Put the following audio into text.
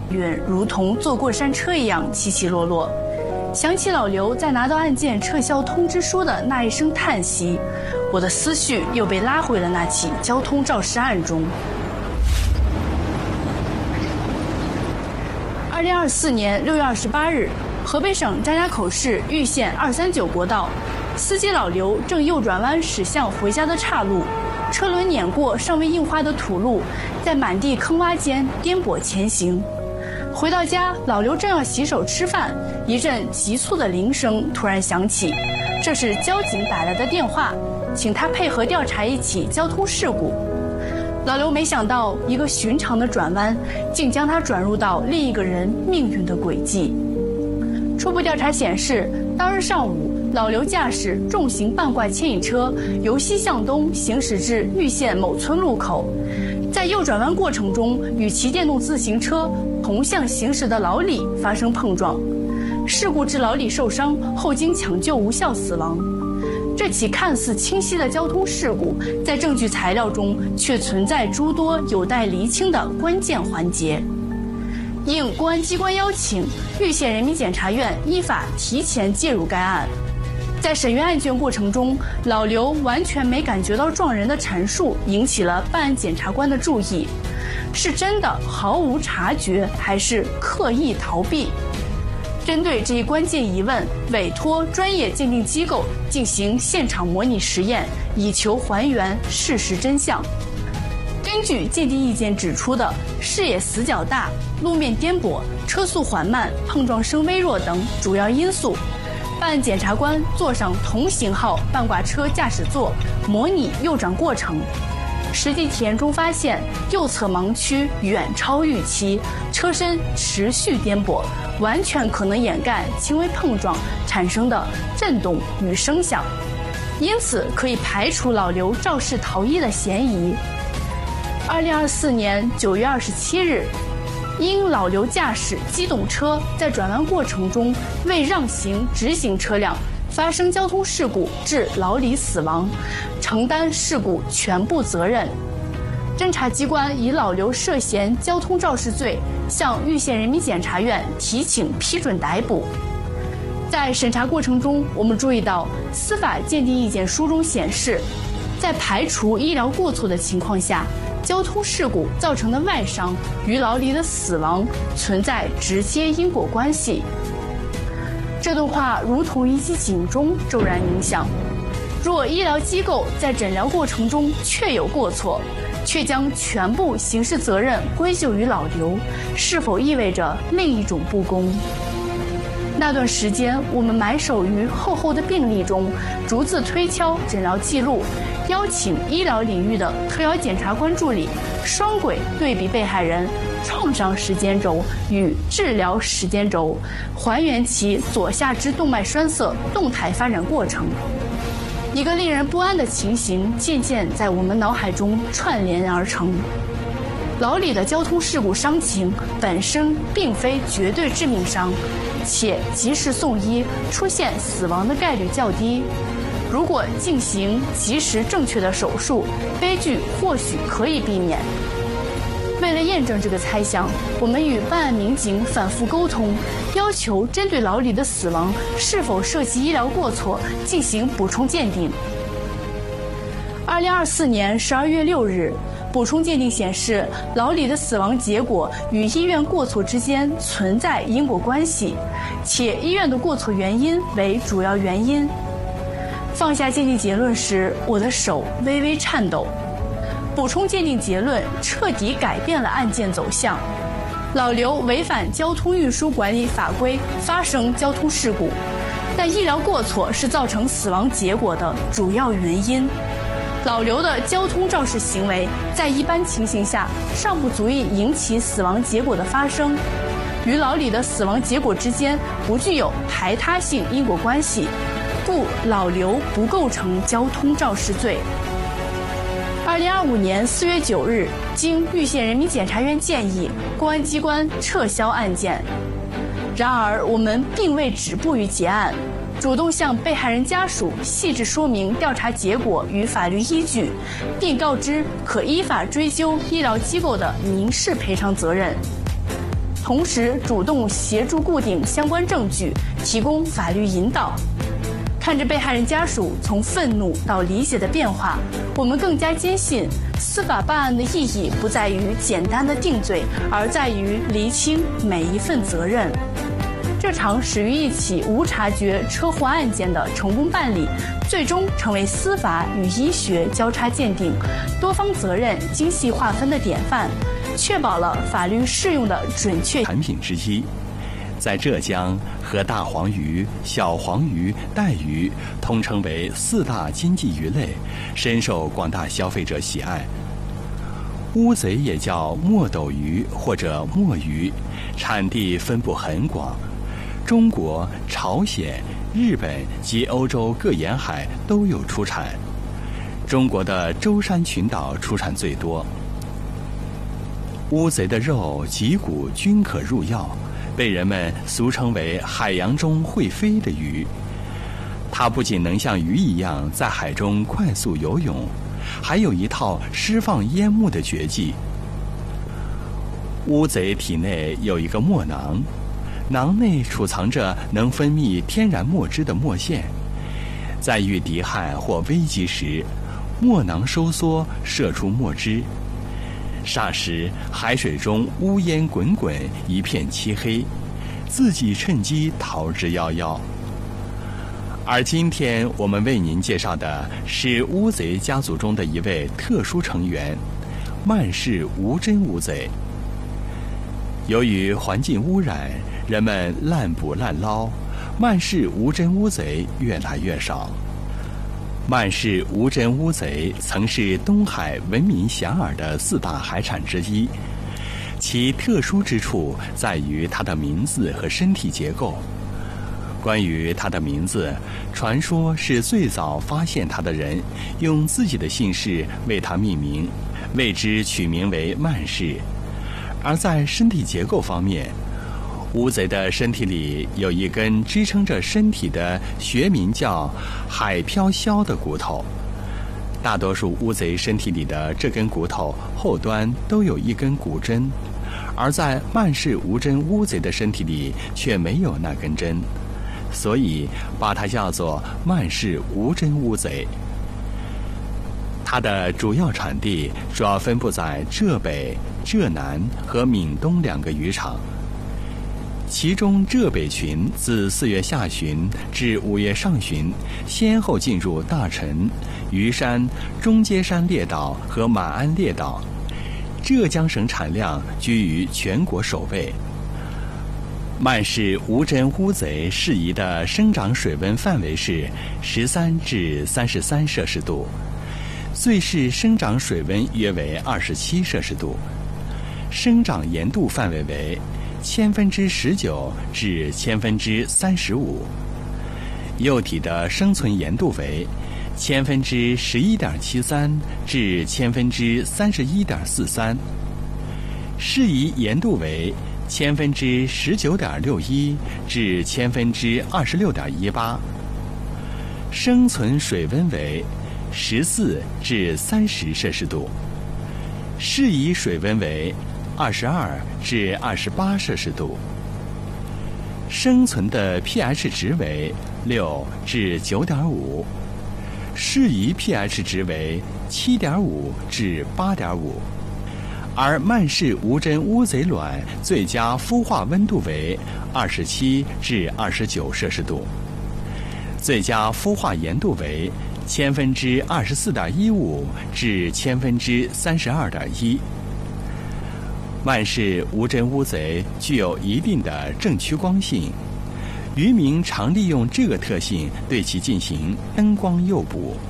运如同坐过山车一样起起落落。想起老刘在拿到案件撤销通知书的那一声叹息，我的思绪又被拉回了那起交通肇事案中。2024年6月28日，河北省张家口市玉县239国道，司机老刘正右转弯驶向回家的岔路，车轮碾过尚未硬化的土路，在满地坑洼间颠簸前行。回到家，老刘正要洗手吃饭，一阵急促的铃声突然响起，这是交警打来的电话，请他配合调查一起交通事故。老刘没想到，一个寻常的转弯，竟将他转入到另一个人命运的轨迹。初步调查显示，当日上午，老刘驾驶重型半挂牵引车由西向东行驶至玉县某村路口，在右转弯过程中与骑电动自行车同向行驶的老李发生碰撞，事故致老李受伤，后经抢救无效死亡。这起看似清晰的交通事故，在证据材料中却存在诸多有待厘清的关键环节。应公安机关邀请，玉县人民检察院依法提前介入该案。在审阅案卷过程中，老刘完全没感觉到撞人的陈述引起了办案检察官的注意，是真的毫无察觉，还是刻意逃避？针对这一关键疑问，委托专业鉴定机构进行现场模拟实验，以求还原事实真相。根据鉴定意见指出的视野死角大、路面颠簸、车速缓慢、碰撞声微弱等主要因素，办案检察官坐上同型号半挂车驾驶座，模拟右转过程。实际体验中发现，右侧盲区远超预期，车身持续颠簸，完全可能掩盖轻微碰撞产生的震动与声响，因此可以排除老刘肇事逃逸的嫌疑。2024年9月27日，因老刘驾驶机动车在转弯过程中未让行直行车辆，发生交通事故致老李死亡，承担事故全部责任。侦查机关以老刘涉嫌交通肇事罪向玉县人民检察院提请批准逮捕。在审查过程中，我们注意到司法鉴定意见书中显示，在排除医疗过错的情况下，交通事故造成的外伤与老李的死亡存在直接因果关系。这段话如同一记警钟，骤然鸣响。若医疗机构在诊疗过程中确有过错，却将全部刑事责任归咎于老刘，是否意味着另一种不公？那段时间，我们埋首于厚厚的病历中，逐字推敲诊疗记录，邀请医疗领域的特邀检察官助理双轨对比被害人创伤时间轴与治疗时间轴，还原其左下肢动脉栓塞动态发展过程。一个令人不安的情形渐渐在我们脑海中串联而成。老李的交通事故伤情本身并非绝对致命伤，且及时送医，出现死亡的概率较低。如果进行及时正确的手术，悲剧或许可以避免。为了验证这个猜想，我们与办案民警反复沟通，要求针对老李的死亡是否涉及医疗过错进行补充鉴定。2024年12月6日，补充鉴定显示，老李的死亡结果与医院过错之间存在因果关系，且医院的过错原因为主要原因。放下鉴定结论时，我的手微微颤抖。补充鉴定结论彻底改变了案件走向。老刘违反交通运输管理法规发生交通事故，但医疗过错是造成死亡结果的主要原因。老刘的交通肇事行为在一般情形下尚不足以引起死亡结果的发生，与老李的死亡结果之间不具有排他性因果关系，故老刘不构成交通肇事罪。2025年4月9日，经玉县人民检察院建议，公安机关撤销案件。然而，我们并未止步于结案，主动向被害人家属细致说明调查结果与法律依据，并告知可依法追究医疗机构的民事赔偿责任。 同时主动协助固定相关证据，提供法律引导。看着被害人家属从愤怒到理解的变化，我们更加坚信，司法办案的意义不在于简单的定罪，而在于厘清每一份责任。这场始于一起无察觉车祸案件的成功办理，最终成为司法与医学交叉鉴定、多方责任精细划分的典范，确保了法律适用的准确产品之一。在浙江，和大黄鱼、小黄鱼、带鱼通称为4大经济鱼类，深受广大消费者喜爱。乌贼也叫墨斗鱼或者墨鱼，产地分布很广，中国、朝鲜、日本及欧洲各沿海都有出产，中国的舟山群岛出产最多。乌贼的肉脊骨均可入药，被人们俗称为海洋中会飞的鱼。它不仅能像鱼一样在海中快速游泳，还有一套释放烟幕的绝技。乌贼体内有一个墨囊，囊内储藏着能分泌天然墨汁的墨线，在遇敌害或危急时，墨囊收缩，射出墨汁。霎时，海水中乌烟滚滚，一片漆黑，自己趁机逃之夭夭。而今天我们为您介绍的是乌贼家族中的一位特殊成员——曼氏无针乌贼。由于环境污染，人们滥捕滥捞，曼氏无针乌贼越来越少。曼氏无针乌贼曾是东海闻名遐迩的4大海产之一，其特殊之处在于它的名字和身体结构。关于它的名字，传说是最早发现它的人用自己的姓氏为它命名，为之取名为曼氏。而在身体结构方面，乌贼的身体里有一根支撑着身体的学名叫海飘销的骨头，大多数乌贼身体里的这根骨头后端都有一根骨针，而在曼氏无针乌贼的身体里却没有那根针，所以把它叫做曼氏无针乌贼。它的主要产地主要分布在浙北、浙南和闽东2个渔场，其中浙北群自4月下旬至5月上旬，先后进入大陈、余山、中阶山列岛和马鞍列岛，浙江省产量居于全国首位。曼氏无针乌贼适宜的生长水温范围是13至33摄氏度，最适生长水温约为27摄氏度，生长盐度范围为19%至35%，幼体的生存盐度为11.73%至31.43%，适宜盐度为19.61%至26.18%，生存水温为14至30摄氏度，适宜水温为22至28摄氏度，生存的 pH 值为6至9.5，适宜 pH 值为7.5至8.5，而曼氏无针乌贼卵最佳孵化温度为27至29摄氏度，最佳孵化盐度为24.15%至32.1%。曼氏无针乌贼具有一定的正趋光性，渔民常利用这个特性对其进行灯光诱捕。